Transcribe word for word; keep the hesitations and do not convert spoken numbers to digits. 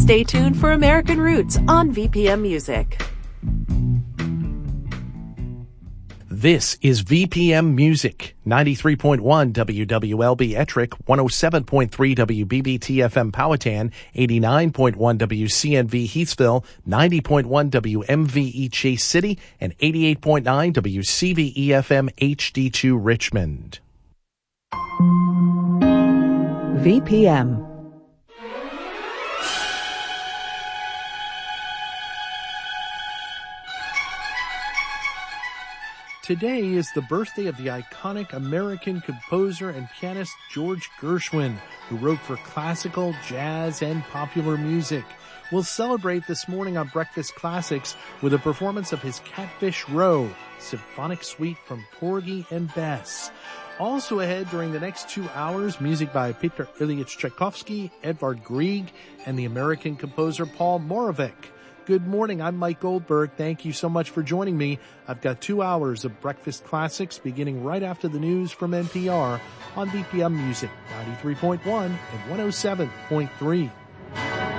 Stay tuned for American Roots on V P M Music. This is V P M Music, ninety-three point one W W L B Ettrick, one oh seven point three W B B T F M Powhatan, eighty-nine point one W C N V Heathsville, ninety point one W M V E Chase City, and eighty-eight point nine W C V E F M H D two Richmond. V P M. Today is the birthday of the iconic American composer and pianist George Gershwin, who wrote for classical, jazz, and popular music. We'll celebrate this morning on Breakfast Classics with a performance of his Catfish Row, symphonic suite from Porgy and Bess. Also ahead during the next two hours, music by Peter Ilyich Tchaikovsky, Edvard Grieg, and the American composer Paul Moravec. Good morning, I'm Mike Goldberg. Thank you so much for joining me. I've got two hours of Breakfast Classics beginning right after the news from N P R on V P M Music, ninety-three point one and one oh seven point three.